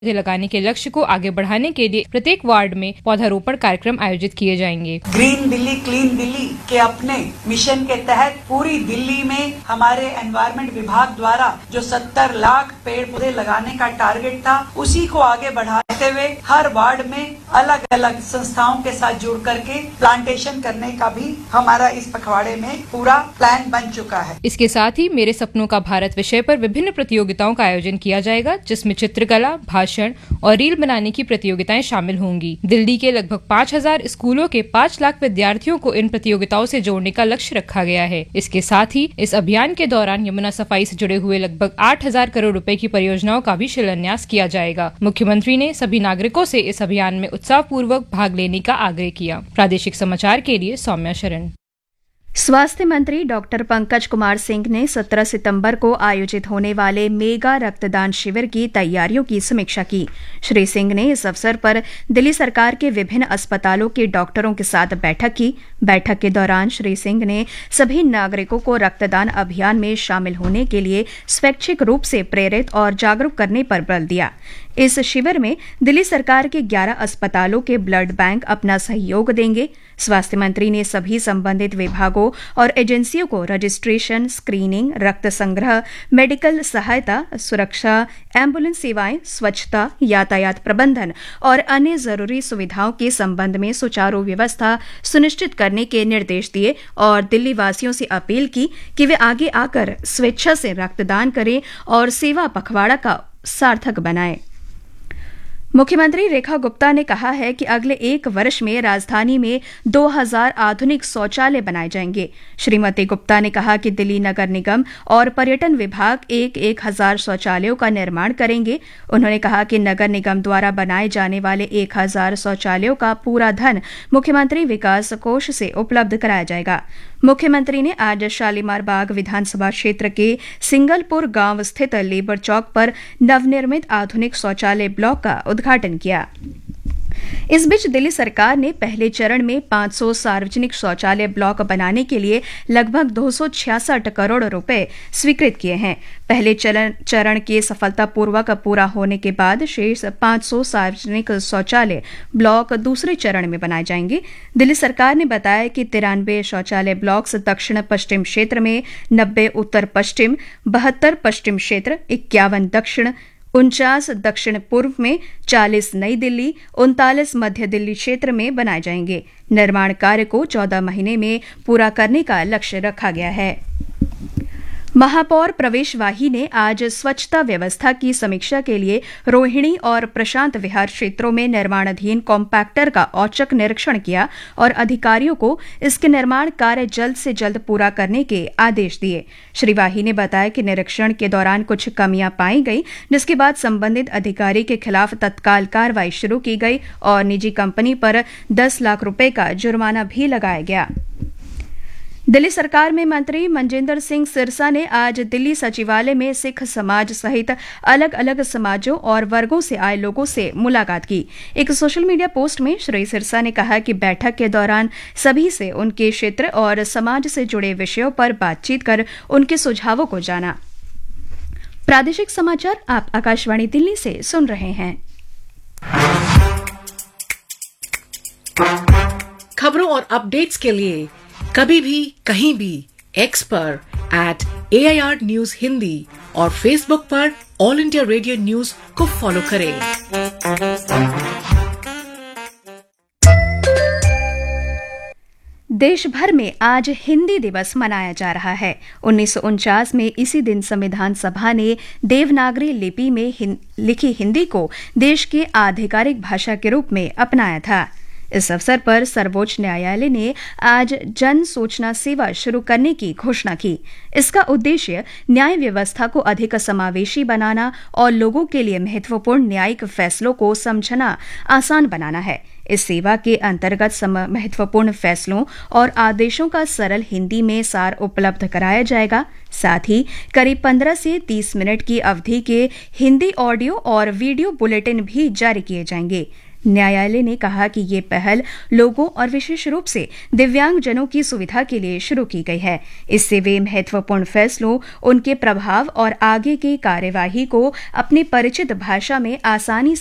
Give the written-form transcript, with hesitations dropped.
लगाने के लक्ष्य को आगे बढ़ाने के लिए प्रत्येक वार्ड में पौधारोपण कार्यक्रम आयोजित किए जाएंगे। ग्रीन दिल्ली क्लीन दिल्ली के अपने मिशन के तहत पूरी दिल्ली में हमारे एनवायरमेंट विभाग द्वारा जो 70 लाख पेड़ पौधे लगाने का टारगेट था, उसी को आगे बढ़ाते हुए हर वार्ड में अलग अलग संस्थाओं के साथ जुड़ करके प्लांटेशन करने का भी हमारा इस पखवाड़े में पूरा प्लान बन चुका है। इसके साथ ही मेरे सपनों का भारत विषय पर विभिन्न प्रतियोगिताओं का आयोजन किया जाएगा, जिसमें चित्रकला, भाषण और रील बनाने की प्रतियोगिताएं शामिल होंगी। दिल्ली के लगभग 5000 स्कूलों के 5 लाख विद्यार्थियों को इन प्रतियोगिताओं से जोड़ने का लक्ष्य रखा गया है। इसके साथ ही इस अभियान के दौरान यमुना सफाई से जुड़े हुए लगभग 8000 करोड़ रुपए की परियोजनाओं का भी शिलान्यास किया जाएगा। मुख्यमंत्री ने सभी नागरिकों से इस अभियान में उत्साहपूर्वक भाग लेने का आग्रह किया। प्रादेशिक समाचार के लिए सौम्या शरण। स्वास्थ्य मंत्री डॉक्टर पंकज कुमार सिंह ने 17 सितंबर को आयोजित होने वाले मेगा रक्तदान शिविर की तैयारियों की समीक्षा की। श्री सिंह ने इस अवसर पर दिल्ली सरकार के विभिन्न अस्पतालों के डॉक्टरों के साथ बैठक की। बैठक के दौरान श्री सिंह ने सभी नागरिकों को रक्तदान अभियान में शामिल होने के लिए स्वैच्छिक रूप से प्रेरित और जागरूक करने पर बल दिया। इस शिविर में दिल्ली सरकार के 11 अस्पतालों के ब्लड बैंक अपना सहयोग देंगे। स्वास्थ्य मंत्री ने सभी संबंधित विभागों और एजेंसियों को रजिस्ट्रेशन, स्क्रीनिंग, रक्त संग्रह, मेडिकल सहायता, सुरक्षा, एम्बुलेंस सेवाएं, स्वच्छता, यातायात प्रबंधन और अन्य जरूरी सुविधाओं के संबंध में सुचारू व्यवस्था सुनिश्चित करने के निर्देश दिए और दिल्ली वासियों से अपील की कि वे आगे आकर स्वेच्छा से रक्तदान करें और सेवा पखवाड़ा का सार्थक बनाएं। मुख्यमंत्री रेखा गुप्ता ने कहा है कि अगले 1 वर्ष में राजधानी में 2000 आधुनिक शौचालय बनाए जाएंगे। श्रीमती गुप्ता ने कहा कि दिल्ली नगर निगम और पर्यटन विभाग 1000 शौचालयों का निर्माण करेंगे। उन्होंने कहा कि नगर निगम द्वारा बनाए जाने वाले 1000 शौचालयों का पूरा धन मुख्यमंत्री विकास कोष से उपलब्ध कराया जाएगा। मुख्यमंत्री ने आज शालीमार बाग विधानसभा क्षेत्र के सिंगलपुर गांव स्थित लेबर चौक पर नवनिर्मित आधुनिक शौचालय ब्लॉक का उद्घाटन किया। इस बीच दिल्ली सरकार ने पहले चरण में 500 सार्वजनिक शौचालय ब्लॉक बनाने के लिए लगभग 266 करोड़ रुपए स्वीकृत किए हैं। पहले चरण के सफलतापूर्वक पूरा होने के बाद शेष 500 सार्वजनिक शौचालय ब्लॉक दूसरे चरण में बनाए जाएंगे। दिल्ली सरकार ने बताया कि 93 शौचालय ब्लॉक्स दक्षिण पश्चिम क्षेत्र में, 90 उत्तर पश्चिम, 72 पश्चिम क्षेत्र, 51 दक्षिण, 49 दक्षिण पूर्व में, 40 नई दिल्ली, 39 मध्य दिल्ली क्षेत्र में बनाए जाएंगे। निर्माण कार्य को 14 महीने में पूरा करने का लक्ष्य रखा गया है। महापौर प्रवेश वाही ने आज स्वच्छता व्यवस्था की समीक्षा के लिए रोहिणी और प्रशांत विहार क्षेत्रों में निर्माणाधीन कॉम्पैक्टर का औचक निरीक्षण किया और अधिकारियों को इसके निर्माण कार्य जल्द से जल्द पूरा करने के आदेश दिए। श्री वाही ने बताया कि निरीक्षण के दौरान कुछ कमियां पाई गई, जिसके बाद संबंधित अधिकारी के खिलाफ तत्काल कार्रवाई शुरू की गई और निजी कंपनी पर 10 लाख रुपए का जुर्माना भी लगाया गया। दिल्ली सरकार में मंत्री मनजिंदर सिंह सिरसा ने आज दिल्ली सचिवालय में सिख समाज सहित अलग अलग समाजों और वर्गों से आए लोगों से मुलाकात की। एक सोशल मीडिया पोस्ट में श्री सिरसा ने कहा कि बैठक के दौरान सभी से उनके क्षेत्र और समाज से जुड़े विषयों पर बातचीत कर उनके सुझावों को जाना। प्रादेशिक समाचार आप आकाशवाणी दिल्ली से सुन रहे हैं। खबरों और अपडेट्स के लिए कभी भी कहीं भी एक्स पर @AIR News हिंदी और फेसबुक पर ऑल इंडिया रेडियो न्यूज को फॉलो करें। देश भर में आज हिंदी दिवस मनाया जा रहा है। 1949 में इसी दिन संविधान सभा ने देवनागरी लिपि में लिखी हिंदी को देश की आधिकारिक भाषा के रूप में अपनाया था। इस अवसर पर सर्वोच्च न्यायालय ने आज जन सूचना सेवा शुरू करने की घोषणा की। इसका उद्देश्य न्याय व्यवस्था को अधिक समावेशी बनाना और लोगों के लिए महत्वपूर्ण न्यायिक फैसलों को समझना आसान बनाना है। इस सेवा के अंतर्गत महत्वपूर्ण फैसलों और आदेशों का सरल हिंदी में सार उपलब्ध कराया जाएगा। साथ ही करीब 15 से 30 मिनट की अवधि के हिंदी ऑडियो और वीडियो बुलेटिन भी जारी किए जाएंगे। न्यायालय ने कहा कि ये पहल लोगों और विशेष रूप से दिव्यांगजनों की सुविधा के लिए शुरू की गई है। इससे वे महत्वपूर्ण फैसलों, उनके प्रभाव और आगे की कार्यवाही को अपनी परिचित भाषा में आसानी